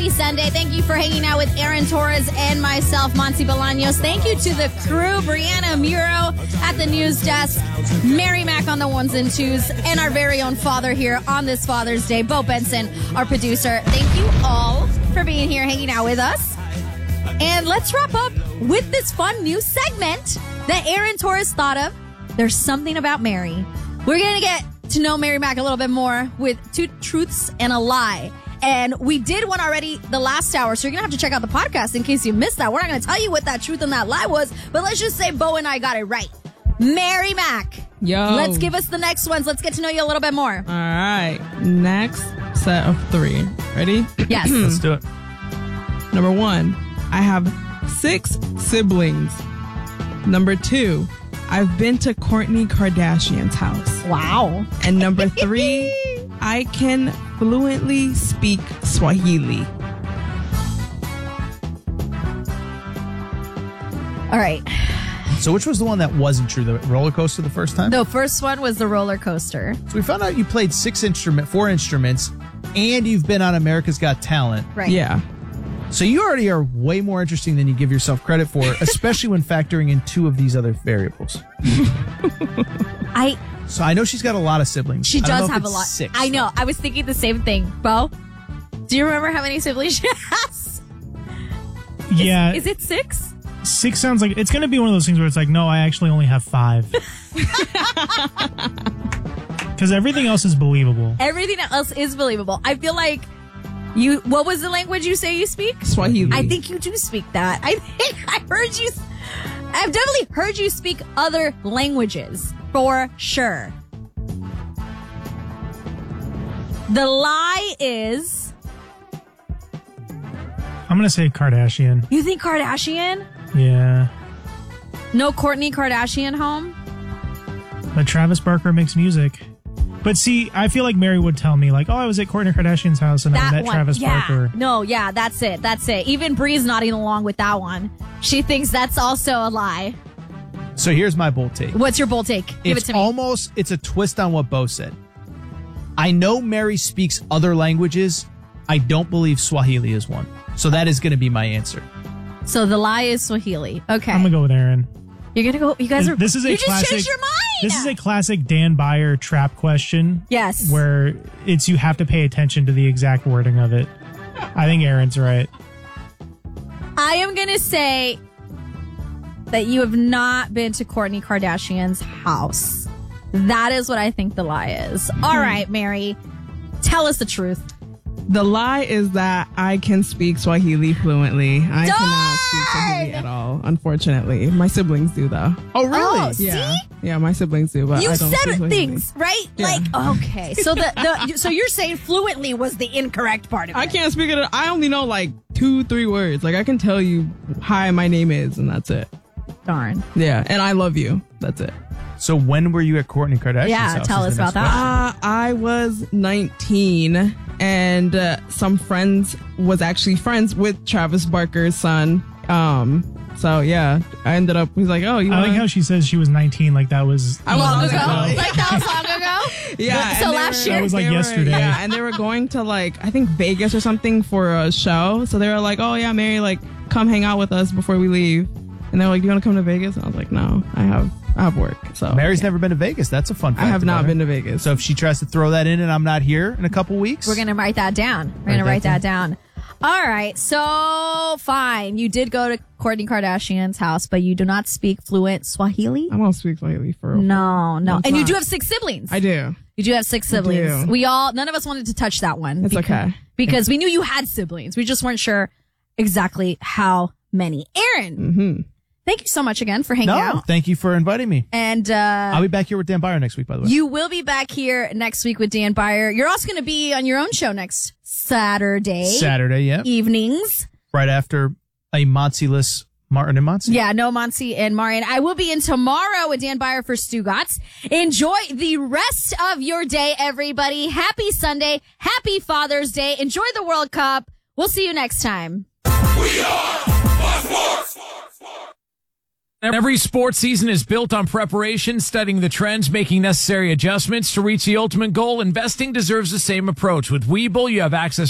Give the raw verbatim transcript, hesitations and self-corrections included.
Happy Sunday. Thank you for hanging out with Aaron Torres and myself, Monty Bolaños. Thank you to the crew, Brianna Muro at the news desk, Mary Mack on the ones and twos, and our very own father here on this Father's Day, Bo Benson, our producer. Thank you all for being here, hanging out with us. And let's wrap up with this fun new segment that Aaron Torres thought of. There's something about Mary. We're going to get to know Mary Mack a little bit more with two truths and a lie. And we did one already the last hour, so you're going to have to check out the podcast in case you missed that. We're not going to tell you what that truth and that lie was, but let's just say Bo and I got it right. Mary Mack. Yo. Let's give us the next ones. Let's get to know you a little bit more. All right. Next set of three. Ready? Yes. Let's do it. Number one, I have six siblings. Number two, I've been to Kourtney Kardashian's house. Wow. And number three, I can fluently speak Swahili. All right. So which was the one that wasn't true? The roller coaster the first time? The first one was the roller coaster. So we found out you played six instrument, four instruments, and you've been on America's Got Talent. Right. Yeah. So you already are way more interesting than you give yourself credit for, especially when factoring in two of these other variables. I... So I know she's got a lot of siblings. She I don't know does if have a it's lot. Six, I know. though. I was thinking the same thing. Bo, do you remember how many siblings she has? Yeah. Is, is it six? Six sounds like it's going to be one of those things where it's like, no, I actually only have five. Because everything else is believable. Everything else is believable. I feel like you, what was the language you say you speak? Swahili. I think you do speak that. I think I heard you, I've definitely heard you speak other languages. For sure. The lie is... I'm going to say Kardashian. You think Kardashian? Yeah. No Kourtney Kardashian home? But Travis Barker makes music. But see, I feel like Mary would tell me, like, oh, I was at Kourtney Kardashian's house and I met one. Travis yeah. Barker. No, yeah, that's it. That's it. Even Bree's nodding along with that one. She thinks that's also a lie. So here's my bold take. What's your bold take? Give It's it to me. almost, it's a twist on what Bo said. I know Mary speaks other languages. I don't believe Swahili is one. So that is going to be my answer. So the lie is Swahili. Okay. I'm going to go with Aaron. You're going to go, you guys are, This is a you just classic, changed your mind. This is a classic Dan Byer trap question. Yes. Where it's you have to pay attention to the exact wording of it. I think Aaron's right. I am going to say that you have not been to Kourtney Kardashian's house. That is what I think the lie is. All right, Mary, tell us the truth. The lie is that I can speak Swahili fluently. I Darn! cannot speak Swahili at all, unfortunately. My siblings do, though. Oh, really? Oh, Yeah. see? Yeah, my siblings do, but You I don't speak said Swahili. things, right? Yeah. Like, okay. So the, the so you're saying fluently was the incorrect part of it. I can't speak it. I only know like two, three words. Like I can tell you, hi, my name is, and that's it. Darn. Yeah, and I love you. That's it. So when were you at Kourtney Kardashian's Yeah, house? tell is us the about next that. question. Uh, I was nineteen, and uh, some friends was actually friends with Travis Barker's son. Um, so yeah, I ended up. He's like, "Oh, you." I wanna? like how she says she was nineteen, like that was I was Long long ago? ago. Like that was long ago? Yeah. So and they last were- year? That was like they were- yesterday. Yeah, and they were going to like I think Vegas or something for a show. So they were like, "Oh yeah, Mary, like come hang out with us before we leave." And they were like, "Do you want to come to Vegas?" And I was like, "No, I have I have work." So Mary's never been to Vegas. That's a fun fact. I have about not her. been to Vegas. So if she tries to throw that in and I'm not here in a couple weeks, We're going to write that down. We're going to Write write that that down. All right. So, fine. You did go to Kourtney Kardashian's house, but you do not speak fluent Swahili? I don't speak Swahili for real. No, no. It's And you not. do have six siblings. I do. You do have six siblings. do. We all, none of us wanted to touch that one. It's because, okay. Because we knew you had siblings. We just weren't sure exactly how many. Aaron, Mm-hmm. thank you so much again for hanging no, out. thank you for inviting me. And uh, I'll be back here with Dan Byer next week, by the way. you will be back here next week with Dan Byer. You're also going to be on your own show next Saturday Saturday, yeah. evenings. Right after a Monty-less Martin and Monty. Yeah, no Monty and Marian. I will be in tomorrow with Dan Byer for Stugotz. Enjoy the rest of your day, everybody. Happy Sunday. Happy Father's Day. Enjoy the World Cup. We'll see you next time. We are Fox Sports. Every sports season is built on preparation, studying the trends, making necessary adjustments to reach the ultimate goal. Investing deserves the same approach. With Webull, you have access